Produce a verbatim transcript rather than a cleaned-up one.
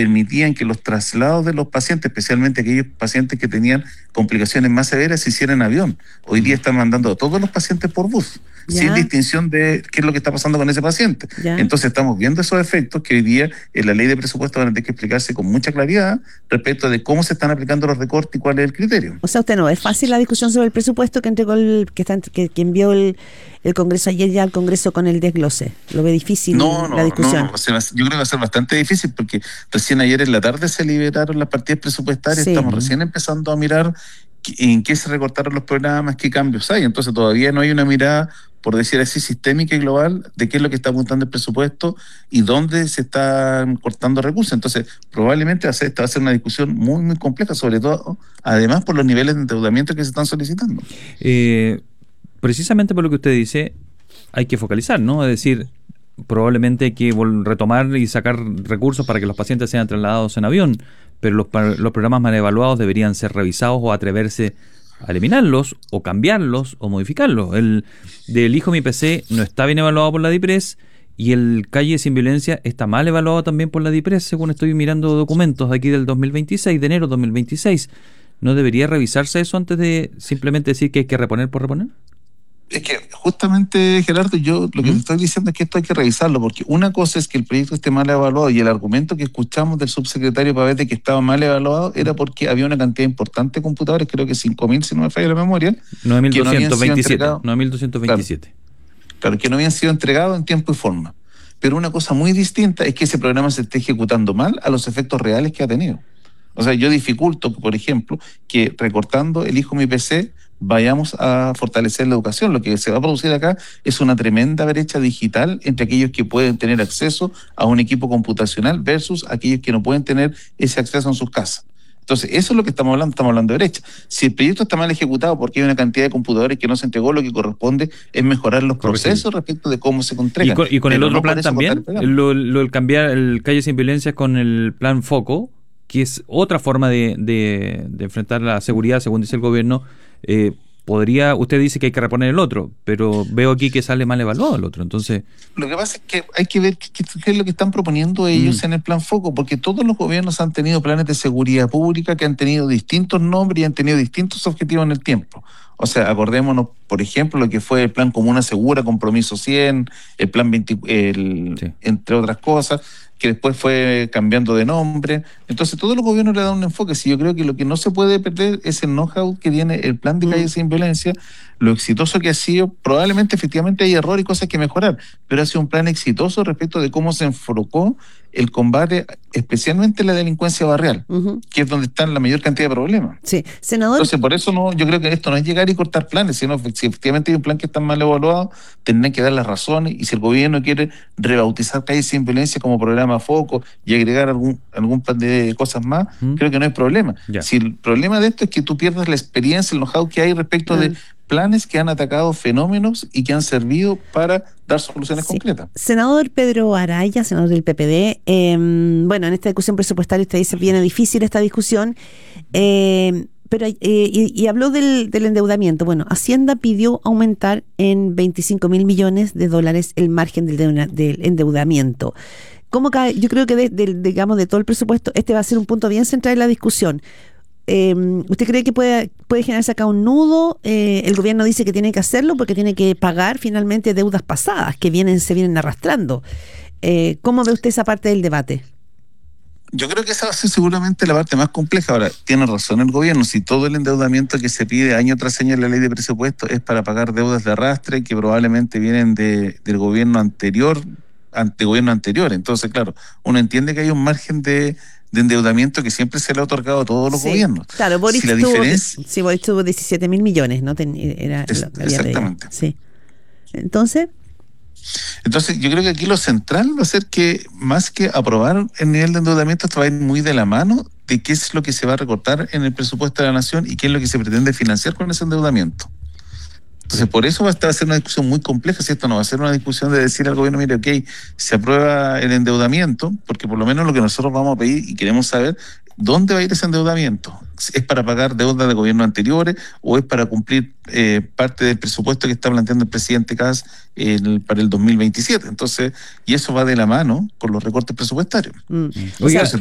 permitían que los traslados de los pacientes, especialmente aquellos pacientes que tenían complicaciones más severas, se hicieran en avión. Hoy día están mandando a todos los pacientes por bus, ¿ya?, sin distinción de qué es lo que está pasando con ese paciente. ¿Ya? Entonces estamos viendo esos efectos que hoy día en la ley de presupuesto van a tener que explicarse con mucha claridad respecto de cómo se están aplicando los recortes y cuál es el criterio. O sea, usted no, es fácil la discusión sobre el presupuesto que entregó el, que, está, que, que envió el, el Congreso ayer ya al Congreso con el desglose. Lo ve difícil no, no, la discusión. No, no, yo creo que va a ser bastante difícil porque recién ayer en la tarde se liberaron las partidas presupuestarias, sí. Estamos recién empezando a mirar en qué se recortaron los programas, qué cambios hay. Entonces todavía no hay una mirada, por decir así, sistémica y global de qué es lo que está apuntando el presupuesto y dónde se están cortando recursos. Entonces probablemente va a ser, esta va a ser una discusión muy, muy compleja, sobre todo, además, por los niveles de endeudamiento que se están solicitando. Eh, precisamente por lo que usted dice, hay que focalizar, ¿no? Es decir, probablemente hay que retomar y sacar recursos para que los pacientes sean trasladados en avión, pero los, los programas mal evaluados deberían ser revisados o atreverse a eliminarlos o cambiarlos o modificarlos. El del Hijo Mi P C no está bien evaluado por la DIPRES y el Calle Sin Violencia está mal evaluado también por la DIPRES, según estoy mirando documentos de aquí del dos mil veintiséis, de enero de dos mil veintiséis. ¿No debería revisarse eso antes de simplemente decir que hay que reponer por reponer? Es que justamente, Gerardo, yo lo que ¿Mm? te estoy diciendo es que esto hay que revisarlo, porque una cosa es que el proyecto esté mal evaluado y el argumento que escuchamos del subsecretario Pavés de que estaba mal evaluado era porque había una cantidad importante de computadores, creo que cinco mil, si no me falla la memoria. nueve mil doscientos veintisiete. nueve mil doscientos veintisiete. Claro, claro, que no habían sido entregados en tiempo y forma. Pero una cosa muy distinta es que ese programa se esté ejecutando mal a los efectos reales que ha tenido. O sea, yo dificulto, por ejemplo, que recortando el Hijo Mi P C vayamos a fortalecer la educación. Lo que se va a producir acá es una tremenda brecha digital entre aquellos que pueden tener acceso a un equipo computacional versus aquellos que no pueden tener ese acceso en sus casas. Entonces, eso es lo que estamos hablando, estamos hablando de brecha. Si el proyecto está mal ejecutado porque hay una cantidad de computadores que no se entregó, lo que corresponde es mejorar los procesos respecto de cómo se entregan. Y con, y con el otro no plan también, lo, lo, el cambiar el Calle Sin Violencia con el plan Foco, que es otra forma de, de, de enfrentar la seguridad, según dice el gobierno. Eh, podría, usted dice que hay que reponer el otro, pero veo aquí que sale mal evaluado el otro, entonces... Lo que pasa es que hay que ver qué, qué es lo que están proponiendo ellos mm. en el plan Foco, porque todos los gobiernos han tenido planes de seguridad pública que han tenido distintos nombres y han tenido distintos objetivos en el tiempo. O sea, acordémonos, por ejemplo, lo que fue el plan Comuna Segura, Compromiso cien, el plan veinte, el, sí. entre otras cosas, que después fue cambiando de nombre. Entonces, todos los gobiernos le dan un enfoque. Si yo creo que lo que no se puede perder es el know-how que tiene el plan de Calle Sin Violencia, lo exitoso que ha sido. Probablemente, efectivamente, hay error y cosas que mejorar, pero ha sido un plan exitoso respecto de cómo se enfocó el combate, especialmente la delincuencia barrial, uh-huh. que es donde están la mayor cantidad de problemas. Sí, senador. Entonces, por eso no, yo creo que esto no es llegar y cortar planes, sino si efectivamente hay un plan que está mal evaluado, tendrán que dar las razones, y si el gobierno quiere rebautizar Calle Sin Violencia como programa Foco y agregar algún, algún plan de cosas más, uh-huh. creo que no hay problema. Ya. Si el problema de esto es que tú pierdas la experiencia, el know-how que hay respecto uh-huh. de planes que han atacado fenómenos y que han servido para dar soluciones sí. concretas. Senador Pedro Araya, senador del P P D, eh, bueno, en esta discusión presupuestaria usted dice viene difícil esta discusión, eh, pero eh, y, y habló del, del endeudamiento. Bueno, Hacienda pidió aumentar en veinticinco mil millones de dólares el margen del, de, del endeudamiento. ¿Cómo cae? Yo creo que de, de, digamos de todo el presupuesto este va a ser un punto bien central en la discusión. Eh, ¿Usted cree que puede, puede generarse acá un nudo? Eh, el gobierno dice que tiene que hacerlo porque tiene que pagar finalmente deudas pasadas que vienen se vienen arrastrando. Eh, ¿Cómo ve usted esa parte del debate? Yo creo que esa va a ser seguramente la parte más compleja. Ahora, tiene razón el gobierno, si todo el endeudamiento que se pide año tras año en la ley de presupuesto es para pagar deudas de arrastre que probablemente vienen de, del gobierno anterior, ante gobierno anterior. Entonces, claro, uno entiende que hay un margen de de endeudamiento que siempre se le ha otorgado a todos los sí, gobiernos. Claro, Boris, si la tuvo, diferencia... sí, Boris tuvo diecisiete mil millones, ¿no? Ten, era, es, exactamente. Sí. Entonces... Entonces, yo creo que aquí lo central va a ser que, más que aprobar el nivel de endeudamiento, esto va a ir muy de la mano de qué es lo que se va a recortar en el presupuesto de la nación y qué es lo que se pretende financiar con ese endeudamiento. Entonces, por eso va a, estar, va a ser una discusión muy compleja, si esto no va a ser una discusión de decir al gobierno, mire, ok, se aprueba el endeudamiento, porque por lo menos lo que nosotros vamos a pedir y queremos saber, ¿dónde va a ir ese endeudamiento? ¿Es para pagar deudas de gobiernos anteriores o es para cumplir eh, parte del presupuesto que está planteando el presidente Kast el, para el dos mil veintisiete? Entonces, y eso va de la mano con los recortes presupuestarios. Mm. Oiga,